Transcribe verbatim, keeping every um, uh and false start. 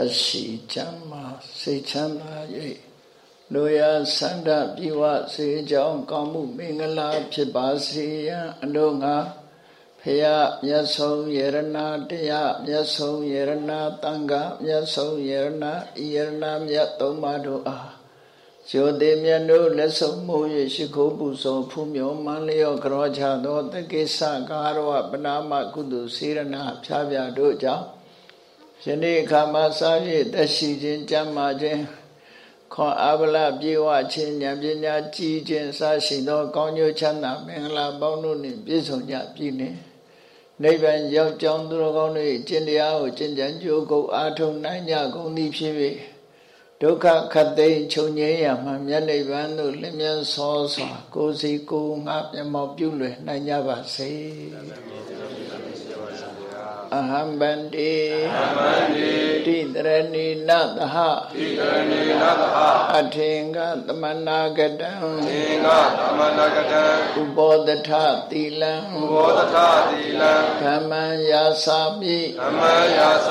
ရှိချမ်းသာစိတ်ချမ်းသာ၍လူရဆန္ဒပြေဝစေကြောင်းကောင်းမှုမင်္ဂလာဖြစ်ပါစေရန်အလို့ငါဖရာမြတ်ဆုံးယရနာတရားမြတ်ဆုံးယရနာတန်ခါမြတ်ဆုံးယရနာဤယရနာမြတ်သုံးပါးတို့အားဇောတိမြတ်တို့လက်ဆုံးမိုး၍ရှိခိုးပူဇော်ဖူးမြော်မှန်လျော့ကြောချသောတက္ကိစ္စကာရဝပနာမကုသိုလ်စေရနာဖြားပြတို့ကြောင့်ယနေ့အခါမှာစာရေးသက်ရှိခြင်းကြမ်းမာခြင်းခွန်အားဗလပြေဝခြင်းဉာဏ်ပညာကြီးခြင်းစရှိသောကောင်းကျိုးချမ်းသာမင်္ဂလာပေါင်းတို့နှင့်ပြည့်စုံကြပြီနှင့်နိဗ္ဗာန်ရောက်ကြောင်းသူတော်ကောင်းတို့ကျင့်တရားကိုကျင့်ကြံကြိုးကုပ်အားထုတ်နိုင်ကြကုန်သည်ဖြစ်၍ဒုက္ခခတ်သိမ်းချုပ်ငြိမ်းရမှမြတ်နိဗ္ဗာန်သို့လင်းမြန်စောစွာကိုယ်စီကိုယ်ငါမျက်မှောက်ပြုလွယ်နိုင်ကြပါစေအဟံဗန္တိအဟံဗန္တိတိတရဏီနသဟတိတရဏီနသဟအထင်္ဂသမနာကတံအထင်္ဂသမနာကတံဥပောတထသီလံဥပောတထသီလံဓမ္မံယာစာမိဓမ္မံယာ